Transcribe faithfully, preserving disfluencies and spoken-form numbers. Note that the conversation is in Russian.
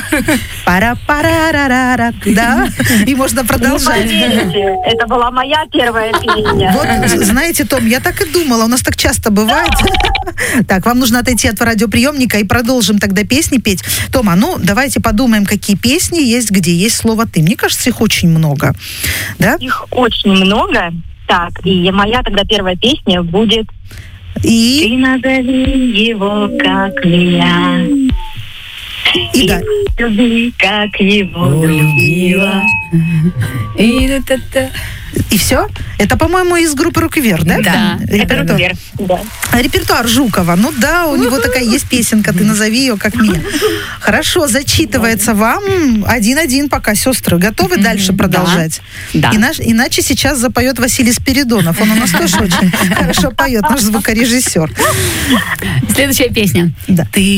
Пара-пара-ра-ра-ра. Да? И можно продолжать. Не поверите, это была моя первая песня. Вот, знаете, Том, я так и думала, у нас так часто бывает. Так, вам нужно отойти от радиоприемника и продолжим тогда песни петь. Тома, ну, давайте подумаем, какие песни есть, где есть слово «ты». Мне кажется, их очень много. Да? Их очень много. Так, и моя тогда первая песня будет И... «Ты назови его, как меня». И да. Люби, как его любила. И та-та-та. И все? Это, по-моему, из группы «Руки вверх», да? Да, Это Репертуар. «Руки вверх», да. А репертуар Жукова. Ну да, у него такая есть песенка, ты назови ее как меня. Хорошо, зачитывается вам. Один-один пока, сестры. Готовы дальше продолжать? Да. Инаш- Иначе сейчас запоет Василий Спиридонов. Он у нас тоже очень хорошо поет, наш звукорежиссер. Следующая песня. Да. Ты